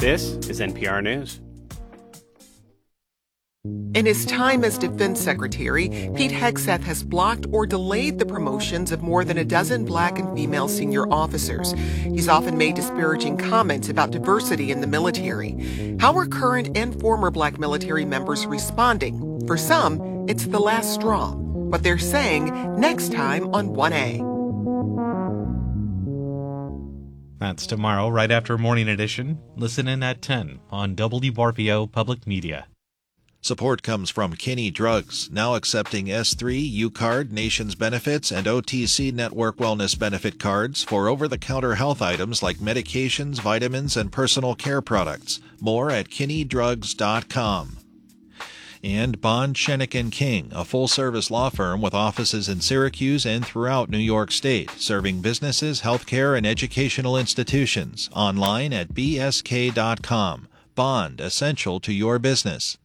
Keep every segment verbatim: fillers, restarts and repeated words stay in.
This is N P R News. In his time as Defense Secretary, Pete Hegseth has blocked or delayed the promotions of more than a dozen black and female senior officers. He's often made disparaging comments about diversity in the military. How are current and former black military members responding? For some, it's the last straw. What they're saying next time on one A. That's tomorrow, right after Morning Edition. Listen in at ten on W R V O Public Media. Support comes from Kinney Drugs, now accepting S three, U-Card, Nations Benefits, and O T C Network Wellness Benefit cards for over-the-counter health items like medications, vitamins, and personal care products. More at kinney drugs dot com. And Bond, Shenick and King, a full-service law firm with offices in Syracuse and throughout New York State, serving businesses, healthcare, and educational institutions. Online at b s k dot com. Bond, essential to your business.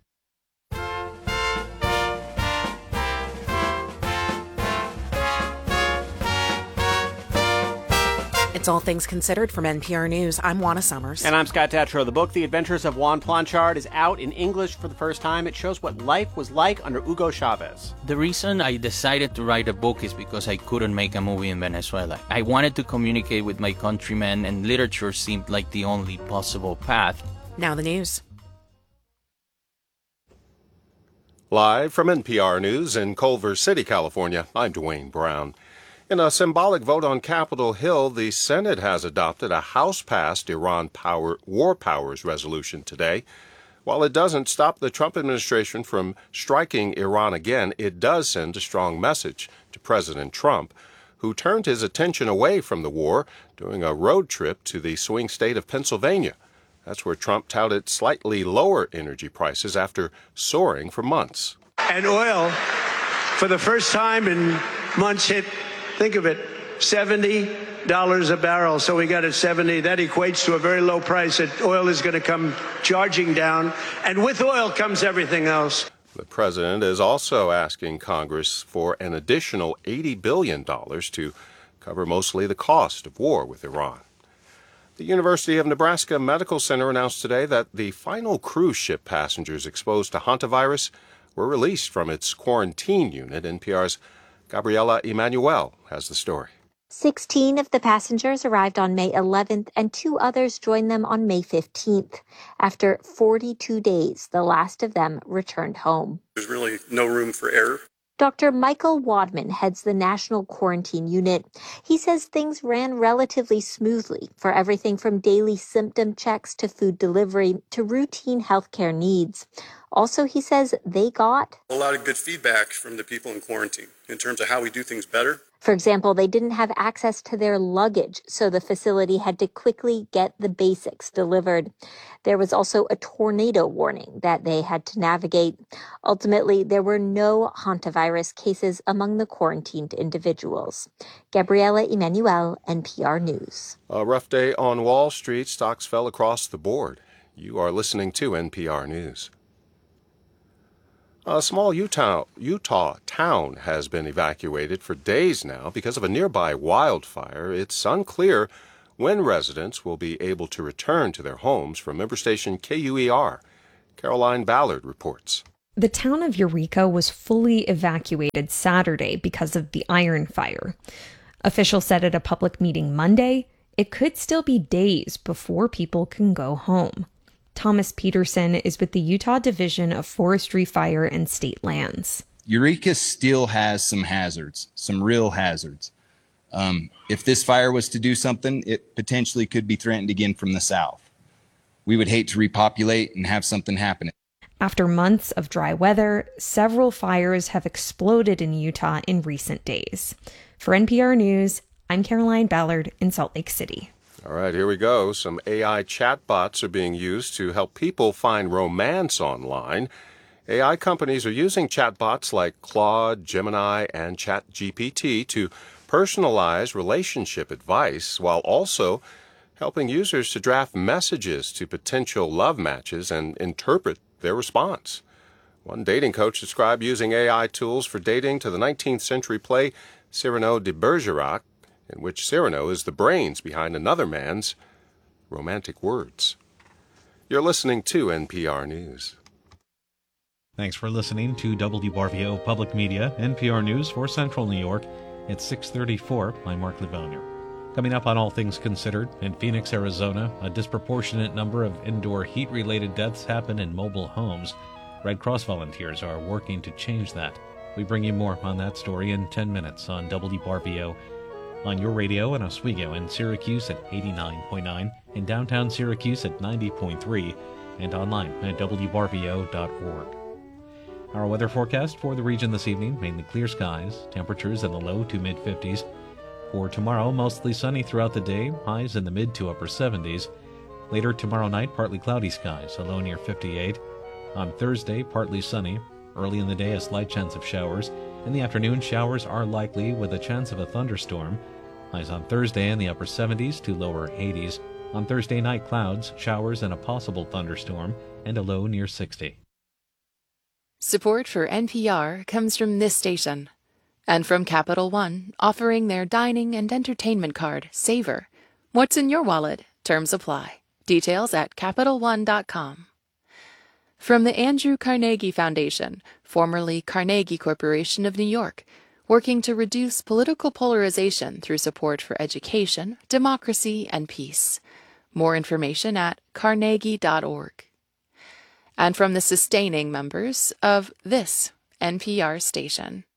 It's All Things Considered from N P R News. I'm Juana Summers. And I'm Scott Tatro. The book, The Adventures of Juan Planchard, is out in English for the first time. It shows what life was like under Hugo Chavez. The reason I decided to write a book is because I couldn't make a movie in Venezuela. I wanted to communicate with my countrymen, and literature seemed like the only possible path. Now the news. Live from N P R News in Culver City, California, I'm Dwayne Brown. In a symbolic vote on Capitol Hill, the Senate has adopted a House-passed Iran power, war powers resolution today. While it doesn't stop the Trump administration from striking Iran again, it does send a strong message to President Trump, who turned his attention away from the war during a road trip to the swing state of Pennsylvania. That's where Trump touted slightly lower energy prices after soaring for months. And oil, for the first time in months, hit, think of it, seventy dollars a barrel. So we got it seventy. That equates to a very low price. That oil is going to come charging down. And with oil comes everything else. The president is also asking Congress for an additional eighty billion dollars to cover mostly the cost of war with Iran. The University of Nebraska Medical Center announced today that the final cruise ship passengers exposed to hantavirus were released from its quarantine unit. N P R's Gabriela Emanuel has the story. sixteen of the passengers arrived on May eleventh, and two others joined them on May fifteenth. After forty-two days, the last of them returned home. There's really no room for error. Doctor Michael Wadman heads the National Quarantine Unit. He says things ran relatively smoothly for everything from daily symptom checks to food delivery to routine healthcare needs. Also, he says they got a lot of good feedback from the people in quarantine in terms of how we do things better. For example, they didn't have access to their luggage, so the facility had to quickly get the basics delivered. There was also a tornado warning that they had to navigate. Ultimately, there were no hantavirus cases among the quarantined individuals. Gabriela Emanuel, N P R News. A rough day on Wall Street. Stocks fell across the board. You are listening to N P R News. A small Utah, Utah town has been evacuated for days now because of a nearby wildfire. It's unclear when residents will be able to return to their homes. From member station K U E R, Caroline Ballard reports. The town of Eureka was fully evacuated Saturday because of the Iron Fire. Officials said at a public meeting Monday, it could still be days before people can go home. Thomas Peterson is with the Utah Division of Forestry, Fire, and State Lands. Eureka still has some hazards, some real hazards. Um, if this fire was to do something, it potentially could be threatened again from the south. We would hate to repopulate and have something happen. After months of dry weather, several fires have exploded in Utah in recent days. For N P R News, I'm Caroline Ballard in Salt Lake City. All right, here we go. Some A I chatbots are being used to help people find romance online. A I companies are using chatbots like Claude, Gemini, and ChatGPT to personalize relationship advice while also helping users to draft messages to potential love matches and interpret their response. One dating coach described using A I tools for dating to the nineteenth century play Cyrano de Bergerac, in which Cyrano is the brains behind another man's romantic words. You're listening to N P R News. Thanks for listening to W R V O Public Media, N P R News for Central New York. It's six thirty-four. I'm Mark Livonia. Coming up on All Things Considered, in Phoenix, Arizona, a disproportionate number of indoor heat-related deaths happen in mobile homes. Red Cross volunteers are working to change that. We bring you more on that story in ten minutes on W R V O. On your radio in Oswego and Syracuse at eighty-nine point nine, in downtown Syracuse at ninety point three, and online at W R V O dot org. Our weather forecast for the region this evening, mainly clear skies, temperatures in the low to mid-fifties. For tomorrow, mostly sunny throughout the day, highs in the mid to upper seventies. Later tomorrow night, partly cloudy skies, a low near fifty-eight. On Thursday, partly sunny. Early in the day, a slight chance of showers. In the afternoon, showers are likely with a chance of a thunderstorm. Highs on Thursday in the upper seventies to lower eighties. On Thursday night, clouds, showers, and a possible thunderstorm, and a low near sixty. Support for N P R comes from this station and from Capital One, offering their dining and entertainment card, Savor. What's in your wallet? Terms apply. Details at Capital One dot com. From the Andrew Carnegie Foundation, formerly Carnegie Corporation of New York, working to reduce political polarization through support for education, democracy, and peace. More information at carnegie dot org. And from the sustaining members of this N P R station.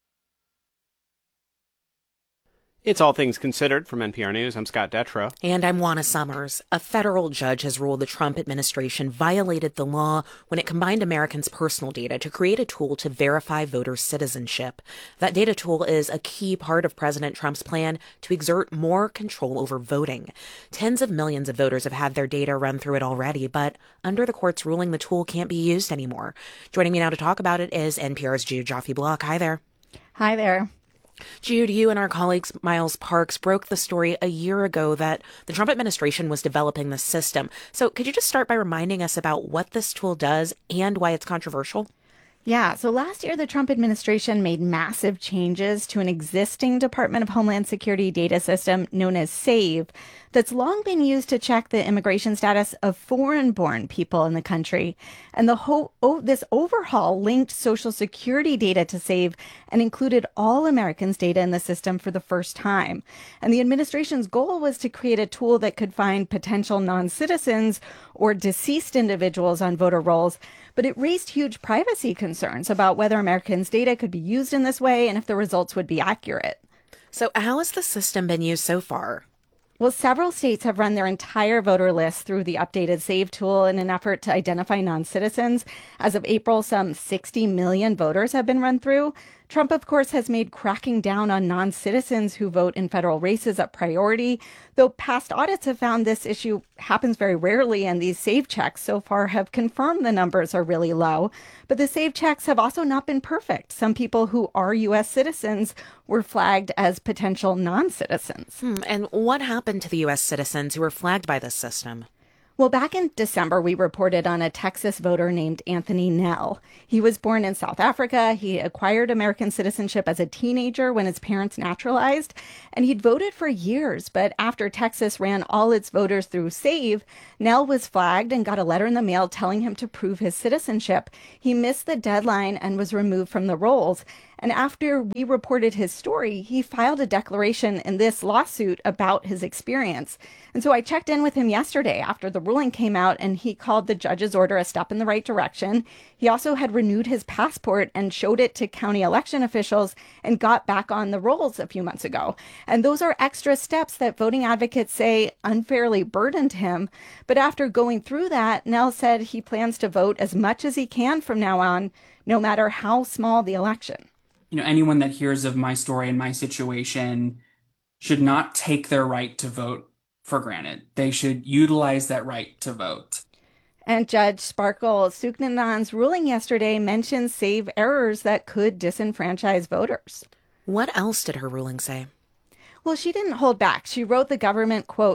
It's All Things Considered from N P R News. I'm Scott Detrow. And I'm Juana Summers. A federal judge has ruled the Trump administration violated the law when it combined Americans' personal data to create a tool to verify voter citizenship. That data tool is a key part of President Trump's plan to exert more control over voting. Tens of millions of voters have had their data run through it already, but under the court's ruling, the tool can't be used anymore. Joining me now to talk about it is N P R's Jude Joffe-Block. Hi there. Hi there. Jude, you and our colleagues Miles Parks broke the story a year ago that the Trump administration was developing the system. So could you just start by reminding us about what this tool does and why it's controversial? Yeah, so last year, the Trump administration made massive changes to an existing Department of Homeland Security data system known as SAVE that's long been used to check the immigration status of foreign-born people in the country. And the whole, oh, this overhaul linked Social Security data to SAVE and included all Americans' data in the system for the first time. And the administration's goal was to create a tool that could find potential non-citizens or deceased individuals on voter rolls. But it raised huge privacy concerns about whether Americans' data could be used in this way and if the results would be accurate. So how has the system been used so far? Well, several states have run their entire voter list through the updated SAVE tool in an effort to identify non-citizens. As of April, some sixty million voters have been run through. Trump, of course, has made cracking down on non-citizens who vote in federal races a priority, though past audits have found this issue happens very rarely, and these SAVE checks so far have confirmed the numbers are really low. But the SAVE checks have also not been perfect. Some people who are U S citizens were flagged as potential non-citizens. Hmm, and what happened to the U S citizens who were flagged by this system? Well, back in December, we reported on a Texas voter named Anthony Nell. He was born in South Africa. He acquired American citizenship as a teenager when his parents naturalized, and he'd voted for years. But after Texas ran all its voters through SAVE, Nell was flagged and got a letter in the mail telling him to prove his citizenship. He missed the deadline and was removed from the rolls. And after we reported his story, he filed a declaration in this lawsuit about his experience. And so I checked in with him yesterday after the ruling came out, and he called the judge's order a step in the right direction. He also had renewed his passport and showed it to county election officials and got back on the rolls a few months ago. And those are extra steps that voting advocates say unfairly burdened him. But after going through that, Nell said he plans to vote as much as he can from now on, no matter how small the election. You know, anyone that hears of my story and my situation should not take their right to vote for granted. They should utilize that right to vote. And Judge Sparkle Suknanand's ruling yesterday mentions SAVE errors that could disenfranchise voters. What else did her ruling say? Well, she didn't hold back. She wrote the government, quote,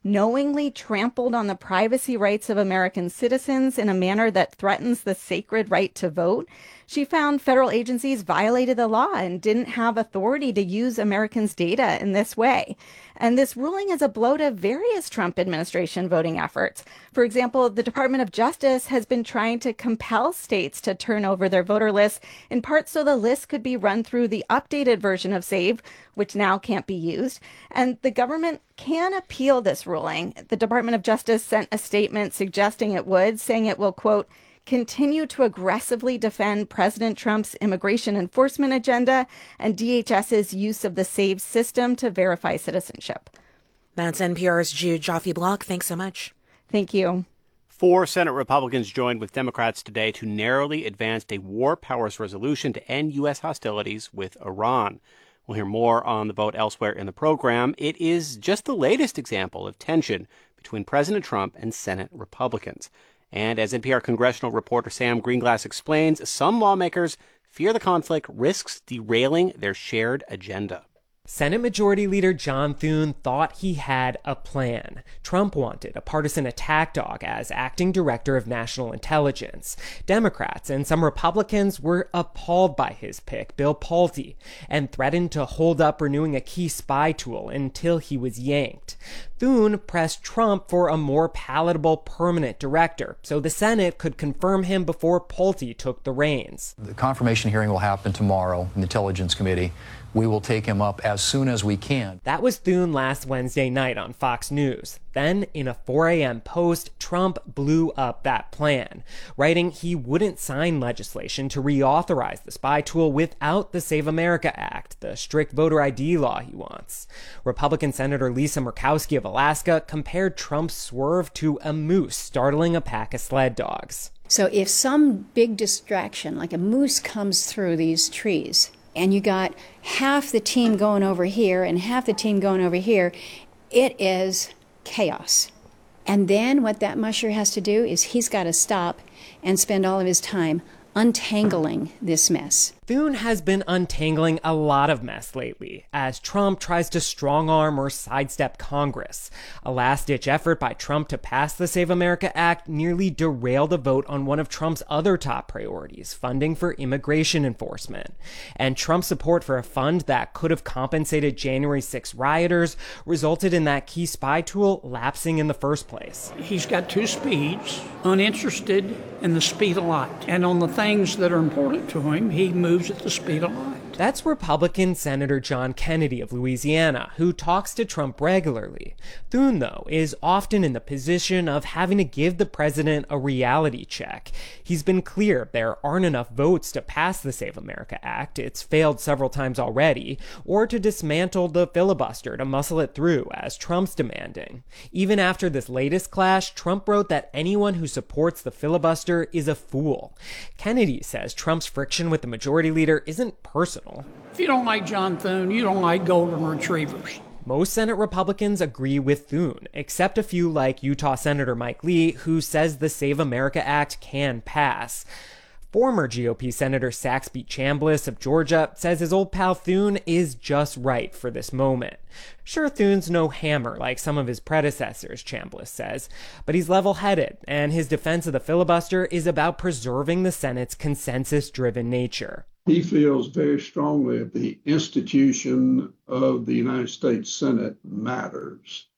knowingly trampled on the privacy rights of American citizens in a manner that threatens the sacred right to vote. She found federal agencies violated the law and didn't have authority to use Americans' data in this way. And this ruling is a blow to various Trump administration voting efforts. For example, the Department of Justice has been trying to compel states to turn over their voter lists, in part so the list could be run through the updated version of SAVE, which now can't be used. And the government can appeal this ruling. The Department of Justice sent a statement suggesting it would, saying it will, quote, continue to aggressively defend President Trump's immigration enforcement agenda and DHS's use of the SAVE system to verify citizenship. That's N P R's Jude Joffe-Block. Thanks so much. Thank you. Four Senate Republicans joined with Democrats today to narrowly advance a war powers resolution to end U S hostilities with Iran. We'll hear more on the vote elsewhere in the program. It is just the latest example of tension between President Trump and Senate Republicans. And as N P R congressional reporter Sam Greenglass explains, some lawmakers fear the conflict risks derailing their shared agenda. Senate Majority Leader John Thune thought he had a plan. Trump wanted a partisan attack dog as acting director of national intelligence. Democrats and some Republicans were appalled by his pick, Bill Pulte, and threatened to hold up renewing a key spy tool until he was yanked. Thune pressed Trump for a more palatable permanent director, so the Senate could confirm him before Pulte took the reins. The confirmation hearing will happen tomorrow in the Intelligence Committee. We will take him up as soon as we can. That was Thune last Wednesday night on Fox News. Then, in a four a.m. post, Trump blew up that plan, writing he wouldn't sign legislation to reauthorize the spy tool without the Save America Act, the strict voter I D law he wants. Republican Senator Lisa Murkowski of Alaska compared Trump's swerve to a moose startling a pack of sled dogs. So if some big distraction, like a moose, comes through these trees, and you got half the team going over here and half the team going over here, it is chaos. And then what that musher has to do is he's got to stop and spend all of his time untangling this mess. Thune has been untangling a lot of mess lately as Trump tries to strong-arm or sidestep Congress. A last-ditch effort by Trump to pass the Save America Act nearly derailed a vote on one of Trump's other top priorities, funding for immigration enforcement. And Trump's support for a fund that could have compensated January sixth rioters resulted in that key spy tool lapsing in the first place. He's got two speeds, uninterested in the speed of light. And on the things that are important to him, he moves at the speed of light. That's Republican Senator John Kennedy of Louisiana, who talks to Trump regularly. Thune, though, is often in the position of having to give the president a reality check. He's been clear there aren't enough votes to pass the Save America Act, it's failed several times already, or to dismantle the filibuster to muscle it through, as Trump's demanding. Even after this latest clash, Trump wrote that anyone who supports the filibuster is a fool. Kennedy says Trump's friction with the majority leader isn't personal. If you don't like John Thune, you don't like golden retrievers. Most Senate Republicans agree with Thune, except a few like Utah Senator Mike Lee, who says the Save America Act can pass. Former G O P Senator Saxby Chambliss of Georgia says his old pal Thune is just right for this moment. Sure, Thune's no hammer like some of his predecessors, Chambliss says, but he's level-headed, and his defense of the filibuster is about preserving the Senate's consensus-driven nature. He feels very strongly that the institution of the United States Senate matters,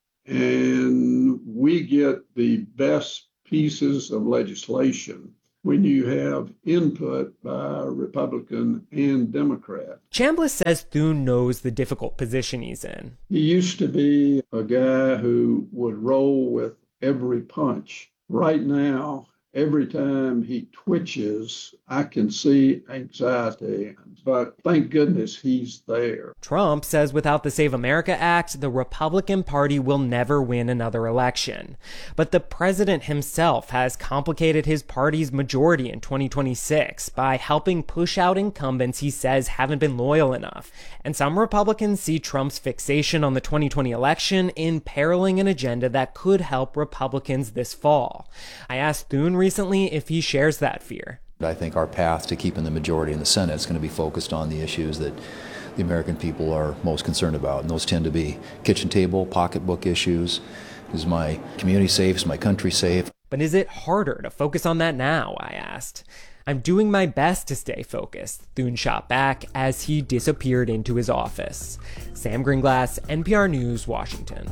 and we get the best pieces of legislation when you have input by Republican and Democrat. Chambliss says Thune knows the difficult position he's in. He used to be a guy who would roll with every punch. Right now, every time he twitches, I can see anxiety, but thank goodness he's there. Trump says without the Save America Act, the Republican Party will never win another election. But the president himself has complicated his party's majority in twenty twenty-six by helping push out incumbents he says haven't been loyal enough. And some Republicans see Trump's fixation on the twenty twenty election imperiling an agenda that could help Republicans this fall. I asked Thune recently if he shares that fear. I think our path to keeping the majority in the Senate is going to be focused on the issues that the American people are most concerned about, and those tend to be kitchen table, pocketbook issues, Is my community safe? Is my country safe? But is it harder to focus on that now, I asked. I'm doing my best to stay focused, Thune shot back as he disappeared into his office. Sam Greenglass, N P R News, Washington.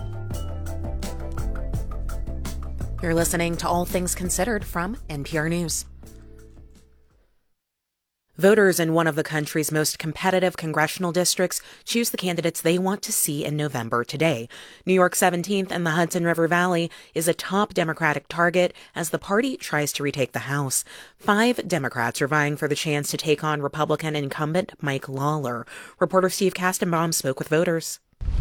You're listening to All Things Considered from N P R News. Voters in one of the country's most competitive congressional districts choose the candidates they want to see in November today. New York seventeenth and the Hudson River Valley is a top Democratic target as the party tries to retake the House. Five Democrats are vying for the chance to take on Republican incumbent Mike Lawler. Reporter Steve Kastenbaum spoke with voters.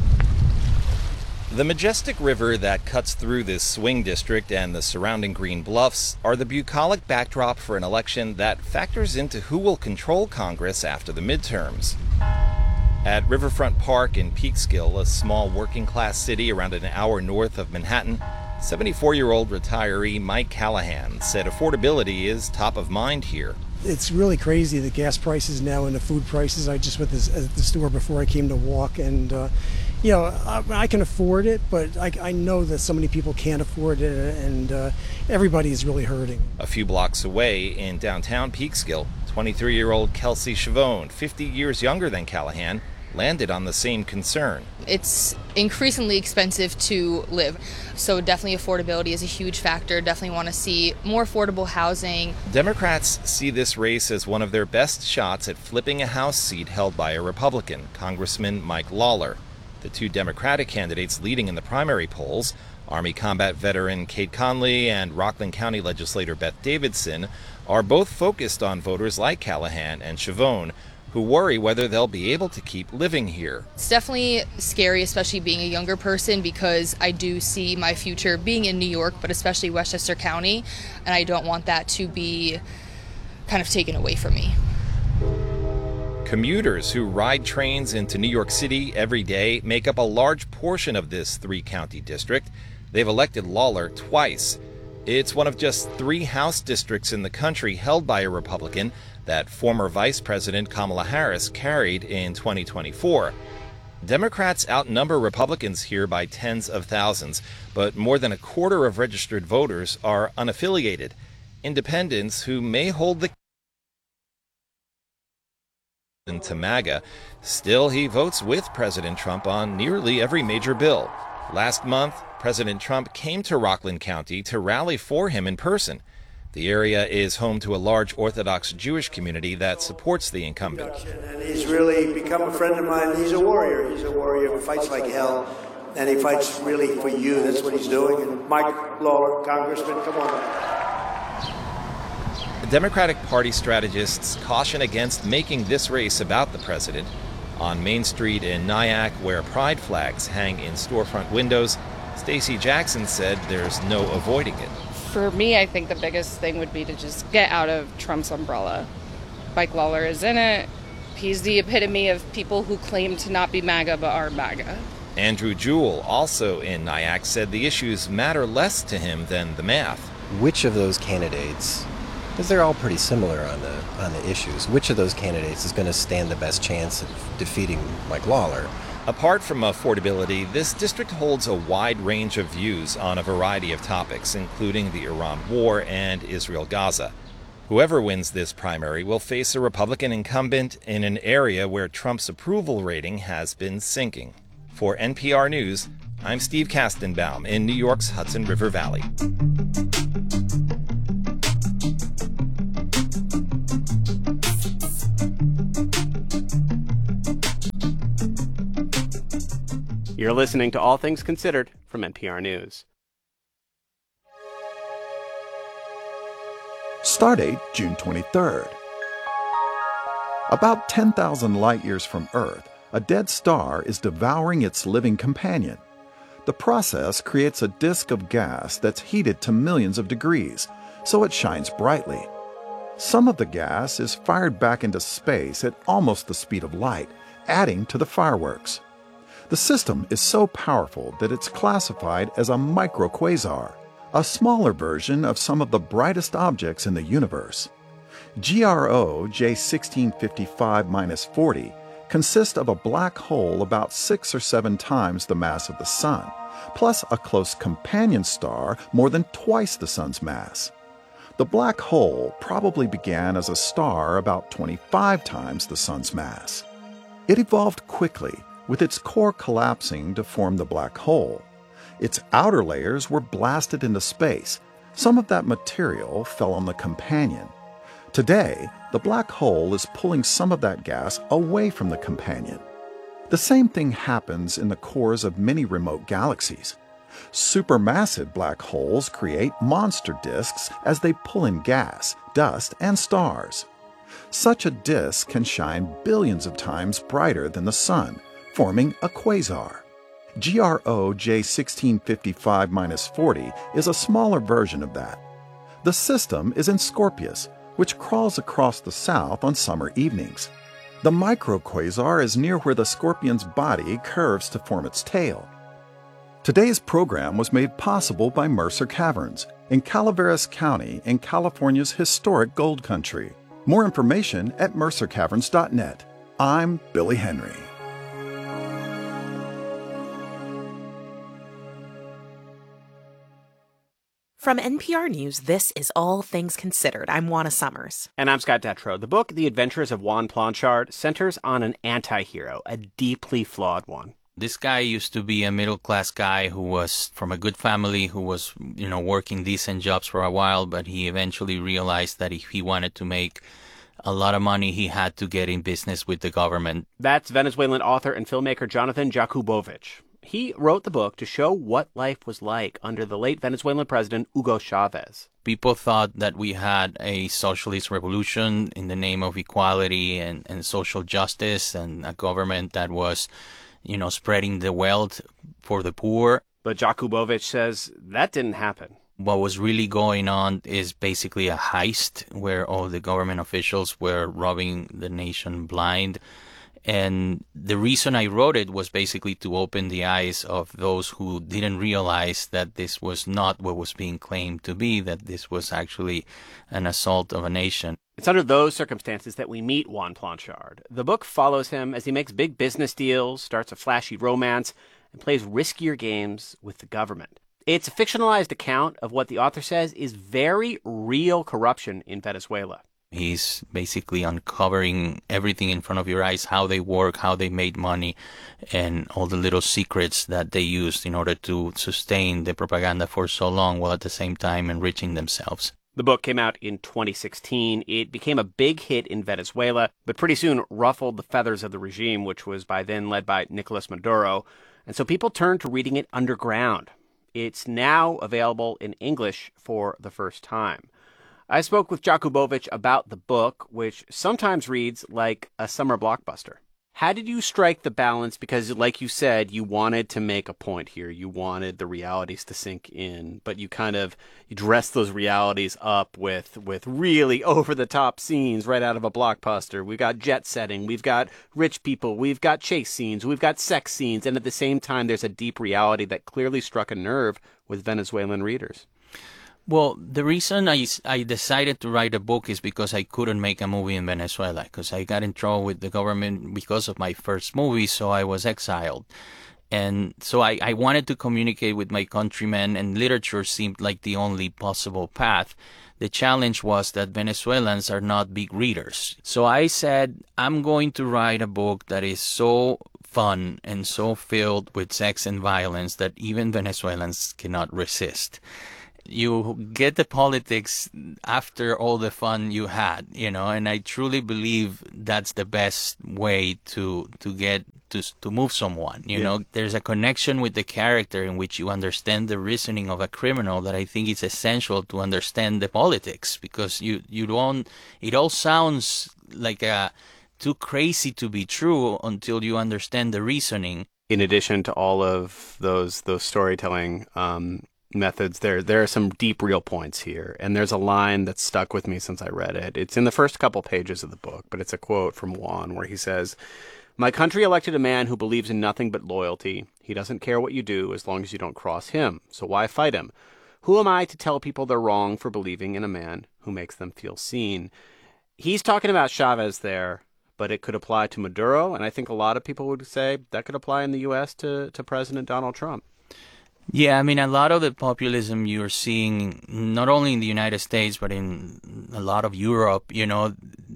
The majestic river that cuts through this swing district and the surrounding green bluffs are the bucolic backdrop for an election that factors into who will control Congress after the midterms. At Riverfront Park in Peekskill, a small working-class city around an hour north of Manhattan, seventy-four-year-old retiree Mike Callahan said affordability is top of mind here. It's really crazy, the gas prices now and the food prices. I just went to the, the store before I came to walk, and uh, you know, I, I can afford it, but I, I know that so many people can't afford it, and uh, everybody is really hurting. A few blocks away in downtown Peekskill, twenty-three-year-old Kelsey Chavone, fifty years younger than Callahan, landed on the same concern. It's increasingly expensive to live, so definitely affordability is a huge factor. Definitely want to see more affordable housing. Democrats see this race as one of their best shots at flipping a House seat held by a Republican, Congressman Mike Lawler. The two Democratic candidates leading in the primary polls, Army combat veteran Kate Conley and Rockland County legislator Beth Davidson, are both focused on voters like Callahan and Chavone, who worry whether they'll be able to keep living here. It's definitely scary, especially being a younger person, because I do see my future being in New York, but especially Westchester County, and I don't want that to be kind of taken away from me. Commuters who ride trains into New York City every day make up a large portion of this three-county district. They've elected Lawler twice. It's one of just three House districts in the country held by a Republican that former Vice President Kamala Harris carried in twenty twenty-four. Democrats outnumber Republicans here by tens of thousands, but more than a quarter of registered voters are unaffiliated. Independents who may hold the to MAGA. Still, he votes with President Trump on nearly every major bill. Last month, President Trump came to Rockland County to rally for him in person. The area is home to a large Orthodox Jewish community that supports the incumbent. And he's really become a friend of mine. He's a warrior. He's a warrior who fights like hell, and he fights really for you. That's what he's doing. And Mike Lawler, Congressman, come on. The Democratic Party strategists caution against making this race about the president. On Main Street in Nyack, where pride flags hang in storefront windows, Stacey Jackson said there's no avoiding it. For me, I think the biggest thing would be to just get out of Trump's umbrella. Mike Lawler is in it. He's the epitome of people who claim to not be MAGA but are MAGA. Andrew Jewell, also in Nyack, said the issues matter less to him than the math. Which of those candidates, because they're all pretty similar on the on the issues, which of those candidates is going to stand the best chance of defeating Mike Lawler? Apart from affordability, this district holds a wide range of views on a variety of topics, including the Iran war and Israel-Gaza. Whoever wins this primary will face a Republican incumbent in an area where Trump's approval rating has been sinking. For N P R News, I'm Steve Kastenbaum in New York's Hudson River Valley. You're listening to All Things Considered from N P R News. Stardate June twenty-third. About ten thousand light-years from Earth, a dead star is devouring its living companion. The process creates a disk of gas that's heated to millions of degrees, so it shines brightly. Some of the gas is fired back into space at almost the speed of light, adding to the fireworks. The system is so powerful that it's classified as a microquasar, a smaller version of some of the brightest objects in the universe. G R O J sixteen fifty-five dash forty consists of a black hole about six or seven times the mass of the Sun, plus a close companion star more than twice the sun's mass. The black hole probably began as a star about twenty-five times the sun's mass. It evolved quickly, with its core collapsing to form the black hole. Its outer layers were blasted into space. Some of that material fell on the companion. Today, the black hole is pulling some of that gas away from the companion. The same thing happens in the cores of many remote galaxies. Supermassive black holes create monster disks as they pull in gas, dust, and stars. Such a disk can shine billions of times brighter than the sun, forming a quasar. G R O J sixteen fifty-five dash forty is a smaller version of that. The system is in Scorpius, which crawls across the south on summer evenings. The microquasar is near where the scorpion's body curves to form its tail. Today's program was made possible by Mercer Caverns in Calaveras County in California's historic gold country. More information at mercer caverns dot net. I'm Billy Henry. From N P R News, this is All Things Considered. I'm Juana Summers. And I'm Scott Detrow. The book, The Adventures of Juan Planchard, centers on an anti-hero, a deeply flawed one. This guy used to be a middle-class guy who was from a good family, who was, you know, working decent jobs for a while, but he eventually realized that if he wanted to make a lot of money, he had to get in business with the government. That's Venezuelan author and filmmaker Jonathan Jakubowicz. He wrote the book to show what life was like under the late Venezuelan president Hugo Chavez. People thought that we had a socialist revolution in the name of equality and, and social justice, and a government that was, you know, spreading the wealth for the poor. But Jakubowicz says that didn't happen. What was really going on is basically a heist where all the government officials were robbing the nation blind. And the reason I wrote it was basically to open the eyes of those who didn't realize that this was not what was being claimed to be, that this was actually an assault of a nation. It's under those circumstances that we meet Juan Planchard. The book follows him as he makes big business deals, starts a flashy romance, and plays riskier games with the government. It's a fictionalized account of what the author says is very real corruption in Venezuela. He's basically uncovering everything in front of your eyes, how they work, how they made money, and all the little secrets that they used in order to sustain the propaganda for so long, while at the same time enriching themselves. The book came out in twenty sixteen. It became a big hit in Venezuela, but pretty soon ruffled the feathers of the regime, which was by then led by Nicolas Maduro. And so people turned to reading it underground. It's now available in English for the first time. I spoke with Jakubowicz about the book, which sometimes reads like a summer blockbuster. How did you strike the balance? Because like you said, you wanted to make a point here. You wanted the realities to sink in, but you kind of you dressed those realities up with, with really over-the-top scenes right out of a blockbuster. We've got jet setting, we've got rich people, we've got chase scenes, we've got sex scenes, and at the same time there's a deep reality that clearly struck a nerve with Venezuelan readers. Well, the reason I, I decided to write a book is because I couldn't make a movie in Venezuela, because I got in trouble with the government because of my first movie, so I was exiled. And so I, I wanted to communicate with my countrymen, and literature seemed like the only possible path. The challenge was that Venezuelans are not big readers. So I said, I'm going to write a book that is so fun and so filled with sex and violence that even Venezuelans cannot resist. You get the politics after all the fun you had, you know, and I truly believe that's the best way to to get to to move someone. You yeah. know, there's a connection with the character in which you understand the reasoning of a criminal that I think is essential to understand the politics, because you you don't. It all sounds like a too crazy to be true until you understand the reasoning. In addition to all of those those storytelling um methods, there there are some deep real points here, and there's a line that's stuck with me since I read it. It's in the first couple pages of the book, but it's a quote from Juan where he says, "My country elected a man who believes in nothing but loyalty. He doesn't care what you do as long as you don't cross him, so why fight him? Who am I to tell people they're wrong for believing in a man who makes them feel seen?" He's talking about Chavez there, but it could apply to Maduro, and I think a lot of people would say that could apply in the U S to, to President Donald Trump. Yeah, I mean, a lot of the populism you're seeing, not only in the United States, but in a lot of Europe, you know,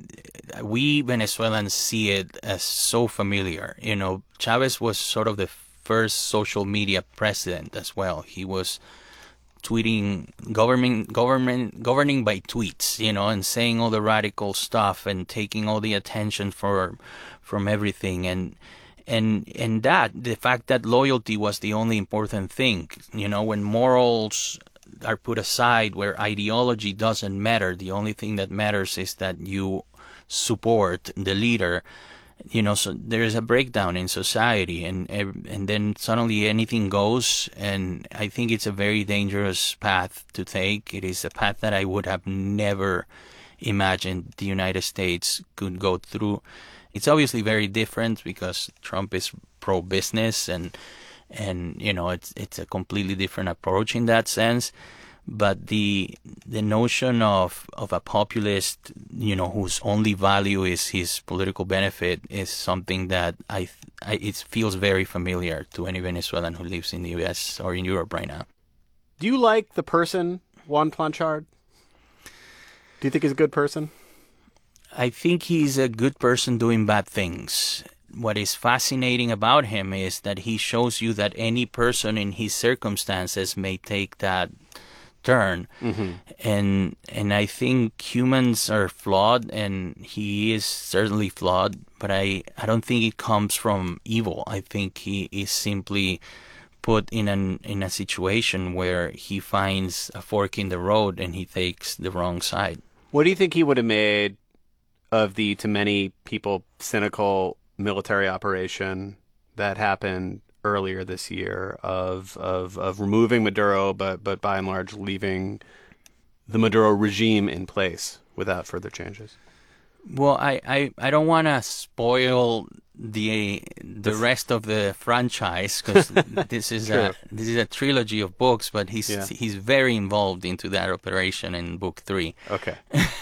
we Venezuelans see it as so familiar. You know, Chavez was sort of the first social media president as well. He was tweeting, governing, government, governing by tweets, you know, and saying all the radical stuff and taking all the attention for from everything. And and and that the fact that loyalty was the only important thing, you know, when morals are put aside, where ideology doesn't matter, the only thing that matters is that you support the leader. You know, so there is a breakdown in society, and and then suddenly anything goes, and I think it's a very dangerous path to take. It is a path that I would have never imagined the United States could go through. It's obviously very different because Trump is pro-business, and and you know, it's it's a completely different approach in that sense. But the the notion of, of a populist, you know, whose only value is his political benefit is something that I, I it feels very familiar to any Venezuelan who lives in the U S or in Europe right now. Do you like the person, Juan Planchard? Do you think he's a good person? I think he's a good person doing bad things. What is fascinating about him is that he shows you that any person in his circumstances may take that turn. Mm-hmm. and and I think humans are flawed, and he is certainly flawed, but I, I don't think it comes from evil. I think he is simply put in an in a situation where he finds a fork in the road and he takes the wrong side. What do you think he would have made of the, to many people, cynical military operation that happened earlier this year of, of of removing Maduro, but but by and large leaving the Maduro regime in place without further changes? Well, I, I, I don't want to spoil the the rest of the franchise, because this is a this is a trilogy of books, but he's yeah. he's very involved into that operation in book three. Okay.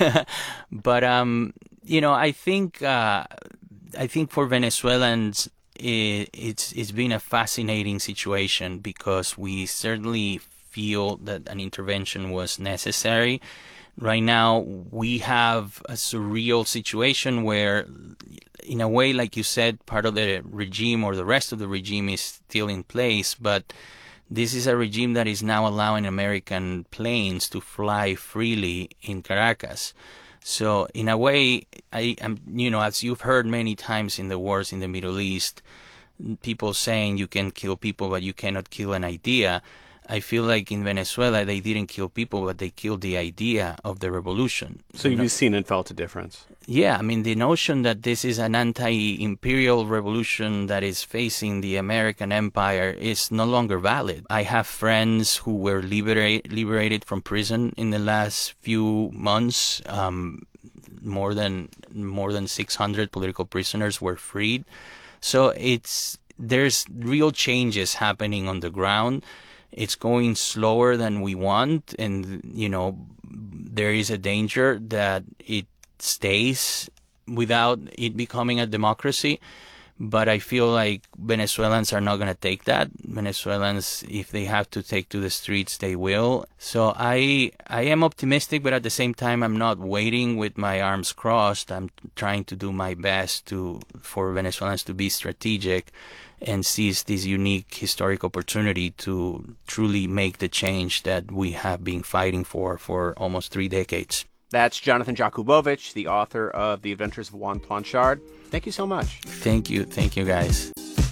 But um, you know, I think uh, I think for Venezuelans, It, it's it's been a fascinating situation because we certainly feel that an intervention was necessary. Right now, we have a surreal situation where, in a way, like you said, part of the regime or the rest of the regime is still in place, but this is a regime that is now allowing American planes to fly freely in Caracas. So in a way, I am, you know, as you've heard many times in the wars in the Middle East, people saying you can kill people, but you cannot kill an idea. I feel like in Venezuela, they didn't kill people, but they killed the idea of the revolution. So you've seen and felt a difference? Yeah, I mean, the notion that this is an anti-imperial revolution that is facing the American empire is no longer valid. I have friends who were liberate, liberated from prison in the last few months. Um, more than more than six hundred political prisoners were freed. So it's there's real changes happening on the ground. It's going slower than we want, and you know, there is a danger that it stays without it becoming a democracy. But I feel like Venezuelans are not going to take that. Venezuelans, if they have to take to the streets, they will. So I I am optimistic, but at the same time, I'm not waiting with my arms crossed. I'm trying to do my best to for Venezuelans to be strategic and seize this unique historic opportunity to truly make the change that we have been fighting for for almost three decades. That's Jonathan Jakubowicz, the author of The Adventures of Juan Planchard. Thank you so much. Thank you. Thank you, guys.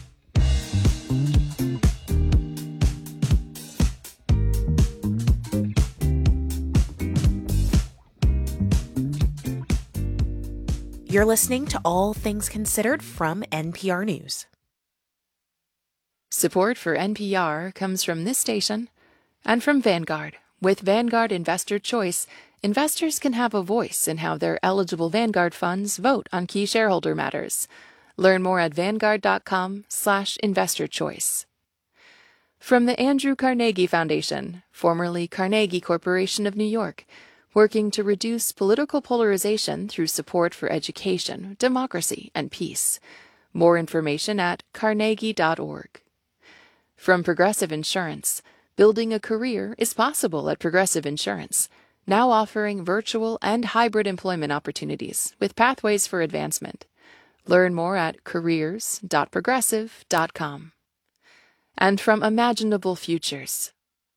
You're listening to All Things Considered from N P R News. Support for N P R comes from this station and from Vanguard. With Vanguard Investor Choice, investors can have a voice in how their eligible Vanguard funds vote on key shareholder matters. Learn more at vanguard.com slash investor choice. From the Andrew Carnegie Foundation, formerly Carnegie Corporation of New York, working to reduce political polarization through support for education, democracy, and peace. More information at carnegie dot org. From Progressive Insurance, building a career is possible at Progressive Insurance, now offering virtual and hybrid employment opportunities with pathways for advancement. Learn more at careers dot progressive dot com. And from Imaginable Futures.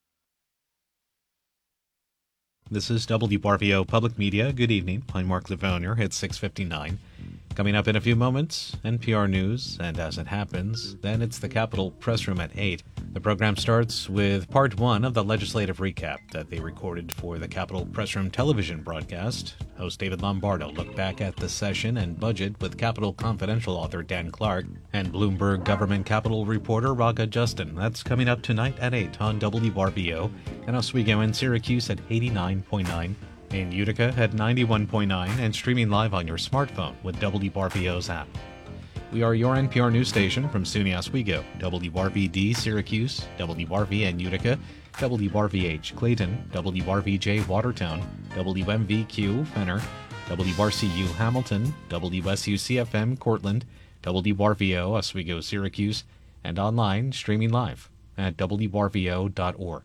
This is W R V O Public Media. Good evening. I'm Mark Livonier. It's six fifty-nine. Coming up in a few moments, N P R News, and as it happens, then it's the Capitol Press Room at eight. The program starts with part one of the legislative recap that they recorded for the Capitol Press Room television broadcast. Host David Lombardo looked back at the session and budget with Capitol Confidential author Dan Clark and Bloomberg government Capitol reporter Raga Justin. That's coming up tonight at eight on W R V O, and Oswego in Syracuse at eighty-nine point nine. In Utica at ninety-one point nine and streaming live on your smartphone with W R V O's app. We are your N P R news station from SUNY Oswego, W R V D Syracuse, W R V N Utica, W R V H Clayton, W R V J Watertown, W M V Q Fenner, W R C U Hamilton, W S U C F M Cortland, W R V O Oswego Syracuse, and online streaming live at W R V O dot org.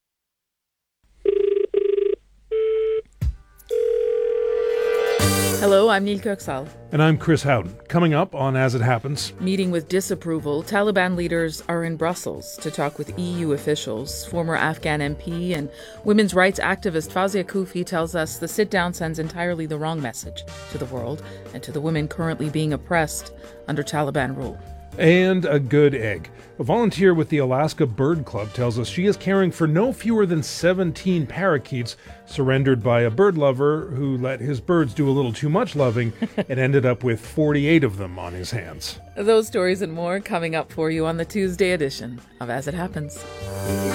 Hello, I'm Neil Kirksal. And I'm Chris Howden. Coming up on As It Happens. Meeting with disapproval, Taliban leaders are in Brussels to talk with E U officials. Former Afghan M P and women's rights activist Fawzia Koofi tells us the sit-down sends entirely the wrong message to the world and to the women currently being oppressed under Taliban rule. And a good egg. A volunteer with the Alaska Bird Club tells us she is caring for no fewer than seventeen parakeets surrendered by a bird lover who let his birds do a little too much loving and ended up with forty-eight of them on his hands. Those stories and more coming up for you on the Tuesday edition of As It Happens.